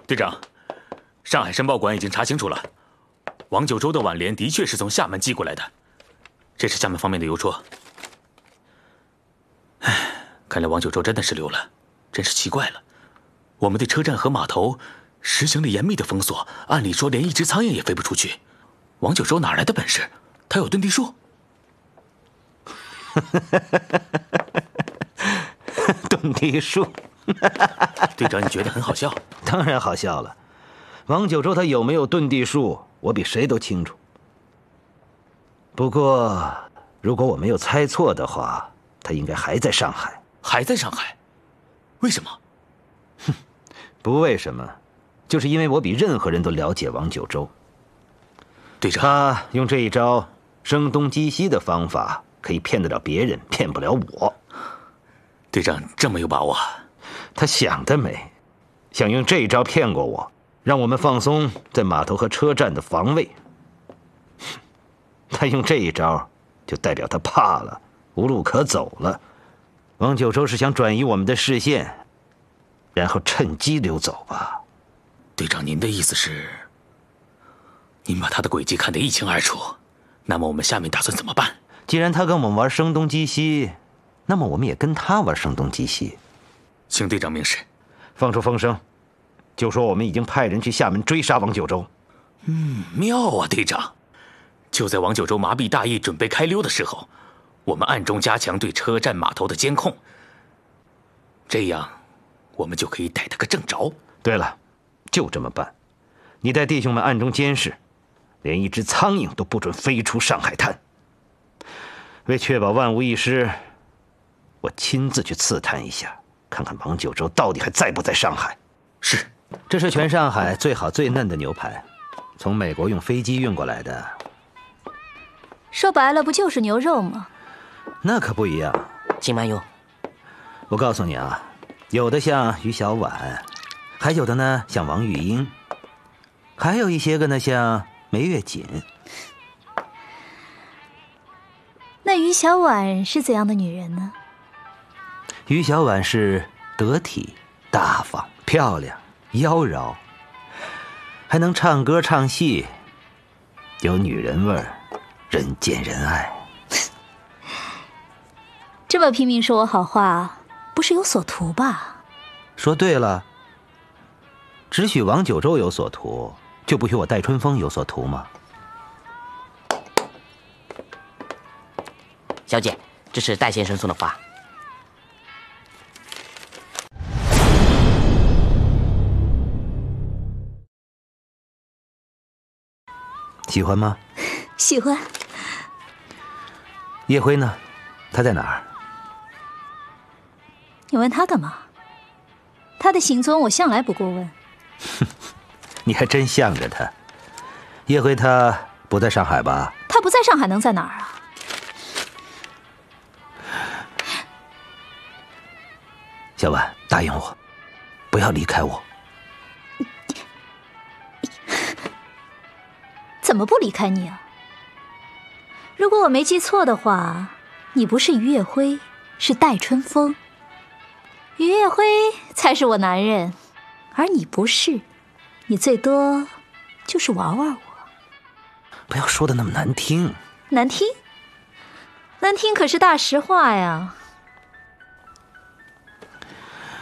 队长，上海申报馆已经查清楚了，王九州的挽联的确是从厦门寄过来的，这是厦门方面的邮戳。唉，看来王九州真的是溜了，真是奇怪了。我们对车站和码头实行了严密的封锁，按理说连一只苍蝇也飞不出去。王九州哪来的本事？他有遁地术？ 遁地术。 队长，你觉得很好笑？ 当然好笑了。王九州他有没有遁地术，我比谁都清楚。不过，如果我没有猜错的话，他应该还在上海。 还在上海？为什么？ 不为什么，就是因为我比任何人都了解王九州。 队长， 他用这一招声东击西的方法，可以骗得了别人，骗不了我。 队长这么有把握？ 他想得美，想用这一招骗过我，让我们放松在码头和车站的防卫。他用这一招，就代表他怕了，无路可走了。王九州是想转移我们的视线，然后趁机溜走吧。 队长，您的意思是，您把他的诡计看得一清二楚，那么我们下面打算怎么办？ 既然他跟我们玩声东击西，那么我们也跟他玩声东击西。 请队长明示。 放出风声，就说我们已经派人去厦门追杀王九州。 妙啊，队长！就在王九州麻痹大意准备开溜的时候，我们暗中加强对车站码头的监控，这样我们就可以逮他个正着。 对了，就这么办。你带弟兄们暗中监视，连一只苍蝇都不准飞出上海滩。为确保万无一失，我亲自去刺探一下，看看王九州到底还在不在上海。 是， 这是全上海最好最嫩的牛排，从美国用飞机运过来的。 说白了，不就是牛肉吗？ 那可不一样。 请慢用。 我告诉你啊，有的像于小婉，还有的呢像王玉英，还有一些个呢像梅月锦。 那于小婉是怎样的女人呢？ 于小婉是得体、大方、漂亮、妖娆，还能唱歌唱戏，有女人味儿，人见人爱。 这么拼命说我好话，不是有所图吧？ 说对了，只许王九州有所图，就不许我戴春风有所图吗？ 小姐，这是戴先生送的花。 喜欢吗？ 喜欢。 叶辉呢？他在哪儿？ 你问他干嘛？他的行踪我向来不过问。 你还真向着他。叶辉他不在上海吧？ 他不在上海能在哪儿啊？ 小婉，答应我，不要离开我。 怎么不离开你啊？如果我没记错的话，你不是于月辉，是戴春风。于月辉才是我男人，而你不是，你最多就是玩玩我。 不要说的那么难听。 难听？难听可是大实话呀。